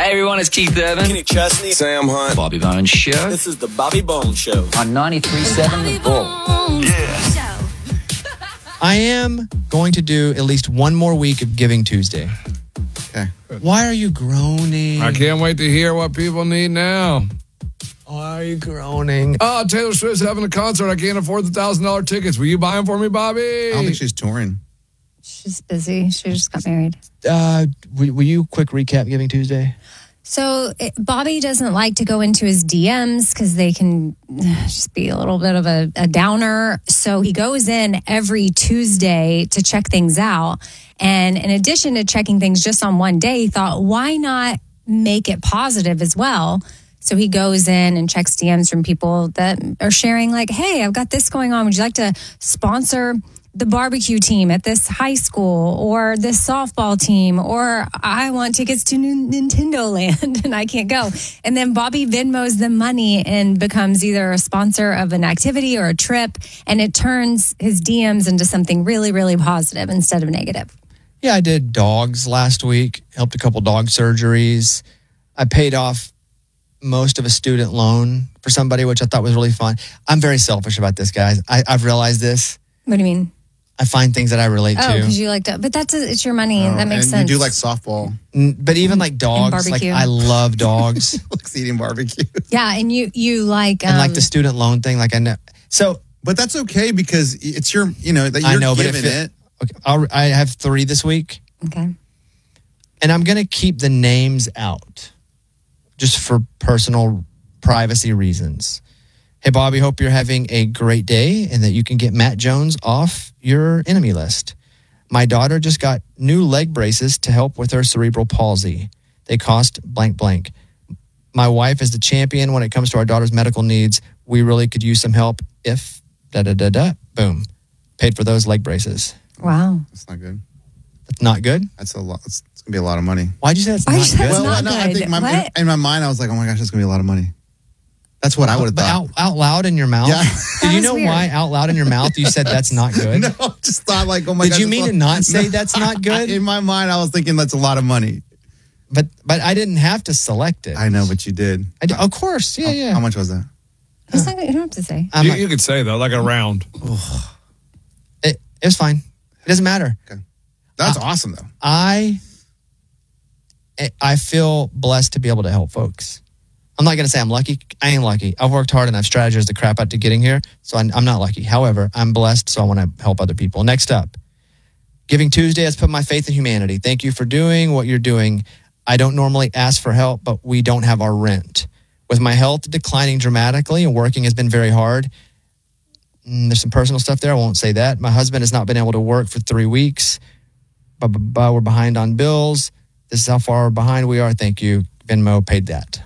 Hey everyone, it's Keith Urban. Kenny Chesney. Sam Hunt. Bobby Bones Show. This is the Bobby Bones Show. On 93.7 The Bull. Yeah. I am going to do at least one more week of Giving Tuesday. Okay. Why are you groaning? I can't wait to hear what people need now. Why are you groaning? Oh, Taylor Swift's having a concert. I can't afford the $1,000 tickets. Will you buy them for me, Bobby? I don't think she's touring. She's busy. She just got married. Will you quick recap Giving Tuesday? So Bobby doesn't like to go into his DMs because they can just be a little bit of a downer. So he goes in every Tuesday to check things out. And in addition to checking things just on one day, he thought, why not make it positive as well? So he goes in and checks DMs from people that are sharing like, hey, I've got this going on. Would you like to sponsor the barbecue team at this high school or this softball team, or I want tickets to Nintendo Land and I can't go. And then Bobby Venmos them money and becomes either a sponsor of an activity or a trip. And it turns his DMs into something really, really positive instead of negative. Yeah, I did dogs last week, helped a couple dog surgeries. I paid off most of a student loan for somebody, which I thought was really fun. I'm very selfish about this, guys. I've realized this. What do you mean? I find things that I relate to. Oh, because you like to, but it's your money. That makes and sense. You do like softball. But even like dogs, like I love dogs. Likes eating barbecue. Yeah, and you like and like the student loan thing, like I know. So, but that's okay because it's your, that you're giving it. Okay, I have 3 this week. Okay. And I'm going to keep the names out just for personal privacy reasons. Hey, Bobby, hope you're having a great day and that you can get Matt Jones off your enemy list. My daughter just got new leg braces to help with her cerebral palsy. They cost blank blank. My wife is the champion when it comes to our daughter's medical needs. We really could use some help if boom. Paid for those leg braces. Wow. That's not good. That's not good? That's a lot. It's going to be a lot of money. Why'd you say that's not good? Well, not I think in my mind, I was like, oh my gosh, that's going to be a lot of money. That's what I would have thought. Out loud in your mouth? Yeah. Did you know why out loud in your mouth you said that's not good? No, just thought like, oh my gosh. Did you mean to not say that's not good? In my mind, I was thinking that's a lot of money. But I didn't have to select it. I know, but you did. Of course, yeah. How much was that? You don't have to say. You could say, though, like a round. It was fine. It doesn't matter. Okay. That's awesome, though. I feel blessed to be able to help folks. I'm not going to say I'm lucky. I ain't lucky. I've worked hard and I've strategized the crap out to getting here, so I'm not lucky. However, I'm blessed, so I want to help other people. Next up, Giving Tuesday has put my faith in humanity. Thank you for doing what you're doing. I don't normally ask for help, but we don't have our rent. With my health declining dramatically and working has been very hard. There's some personal stuff there. I won't say that. My husband has not been able to work for 3 weeks. But we're behind on bills. This is how far behind we are. Thank you. Venmo paid that.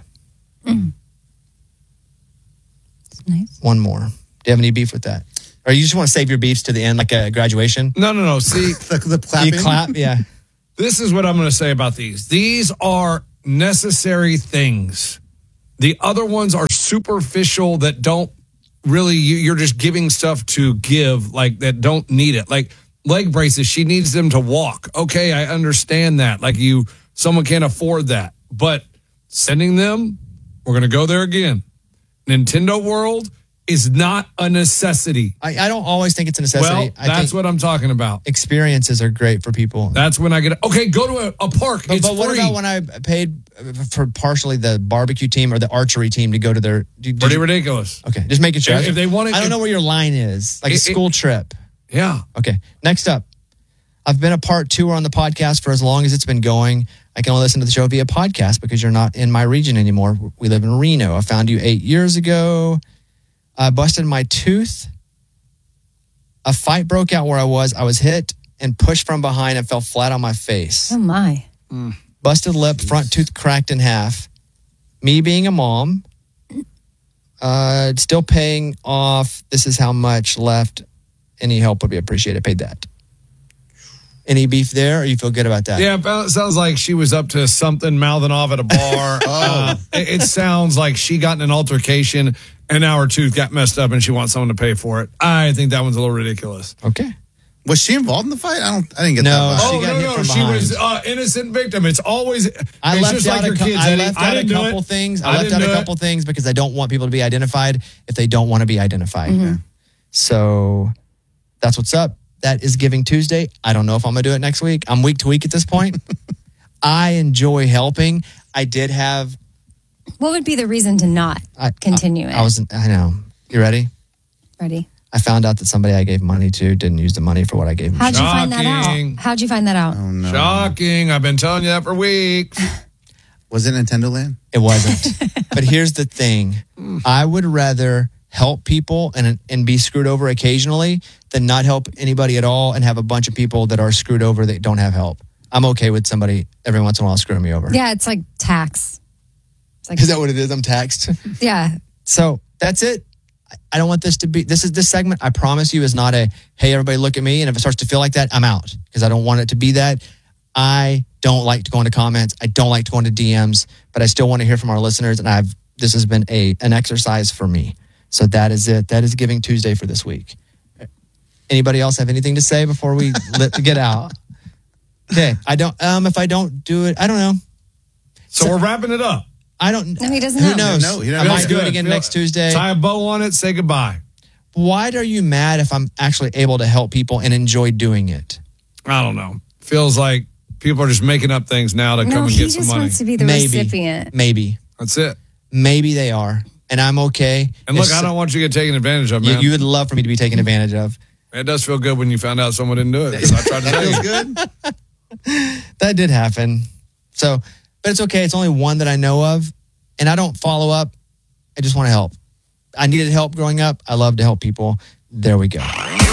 That's nice. One more. Do you have any beef with that? Or you just want to save your beefs to the end, like a graduation? No. See, the clapping? You clap, yeah. This is what I'm going to say about these. These are necessary things. The other ones are superficial that don't really, you're just giving stuff to give, like that don't need it. Like leg braces, she needs them to walk. Okay, I understand that. Like someone can't afford that. But sending them, we're going to go there again. Nintendo World is not a necessity. I don't always think it's a necessity. Well, that's what I'm talking about. Experiences are great for people. That's when I get, okay, go to a park. It's but what free. about when I paid for partially the barbecue team or the archery team to go to their... Pretty ridiculous. Okay, just making sure. If they want to... I don't know where your line is. Like a school trip. Yeah. Okay, next up. I've been a part 2 on the podcast for as long as it's been going. I can only listen to the show via podcast because you're not in my region anymore. We live in Reno. I found you 8 years ago. I busted my tooth. A fight broke out where I was. I was hit and pushed from behind and fell flat on my face. Oh, my. Busted lip, front tooth cracked in half. Me being a mom, still paying off. This is how much left. Any help would be appreciated. Paid that. Any beef there, or you feel good about that? Yeah, it sounds like she was up to something, mouthing off at a bar. It sounds like she got in an altercation, and now her tooth got messed up, and she wants someone to pay for it. I think that one's a little ridiculous. Okay. Was she involved in the fight? I didn't get No, that. she Oh, got hit no, from she behind. was innocent victim. It's always, I it's left just out, like your kids, I Eddie. left I out a didn't do couple it. things. I I left didn't out a do it. couple things because I don't want people to be identified if they don't want to be identified. Mm-hmm. So that's what's up. That is Giving Tuesday. I don't know if I'm going to do it next week. I'm week to week at this point. I enjoy helping. I did have. What would be the reason to not continue it? I know. You ready? Ready? I found out that somebody I gave money to didn't use the money for what I gave them. How'd you find that Shocking. out? How'd you find that out? Oh, no. Shocking. I've been telling you that for weeks. Was it Nintendo Land? It wasn't. But here's the thing. I would rather help people and be screwed over occasionally than not help anybody at all and have a bunch of people that are screwed over that don't have help. I'm okay with somebody every once in a while screwing me over. Yeah, it's like tax. It's like, Is that what it is? I'm taxed. yeah. So that's it. I don't want this to be, this segment, I promise you, is not a, hey, everybody look at me. And if it starts to feel like that, I'm out because I don't want it to be that. I don't like to go into comments. I don't like to go into DMs, but I still want to hear from our listeners. And this has been an exercise for me. So that is it. That is Giving Tuesday for this week. Anybody else have anything to say before we get out? Okay. If I don't do it, I don't know. So we're wrapping it up. I don't. No, he doesn't Who know. knows? No, he I doesn't might know. do it Good. again next Tuesday. Tie a bow on it. Say goodbye. Why are you mad if I'm actually able to help people and enjoy doing it? I don't know. Feels like people are just making up things now to come No, and he get some just money. wants to be the Maybe. recipient. Maybe. That's it. Maybe they are. And I'm okay. And look, If I don't want you to get taken advantage of, man. you would love for me to be taken advantage of. It does feel good when you found out someone didn't do it. 'cause I tried to tell you. Good. That did happen. So, but it's okay. It's only one that I know of. And I don't follow up. I just want to help. I needed help growing up. I love to help people. There we go.